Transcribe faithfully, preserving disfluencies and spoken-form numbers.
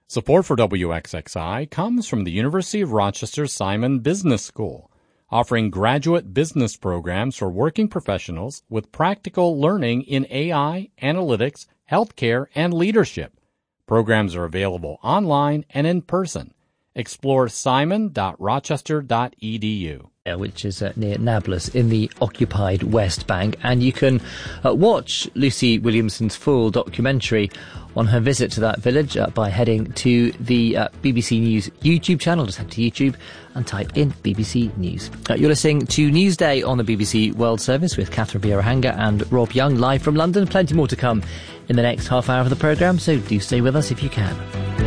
Support for W X X I comes from the University of Rochester Simon Business School, offering graduate business programs for working professionals with practical learning in A I, analytics, healthcare, and leadership. Programs are available online and in person. Explore simon dot rochester dot e d u. Which is uh, near Nablus in the occupied West Bank. And you can uh, watch Lucy Williamson's full documentary on her visit to that village uh, by heading to the uh, B B C News YouTube channel. Just head to YouTube and type in B B C News. Uh, you're listening to Newsday on the B B C World Service with Catherine Bierahanga and Rob Young live from London. Plenty more to come in the next half hour of the programme, so do stay with us if you can.